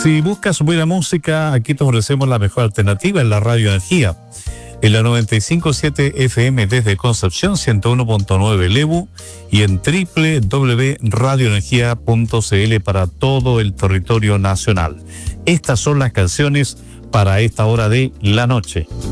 Si buscas buena música, aquí te ofrecemos la mejor alternativa en la Radio Energía. En la 95.7 FM desde Concepción, 101.9 Lebu y en www.radioenergia.cl para todo el territorio nacional. Estas son las canciones para esta hora de la noche.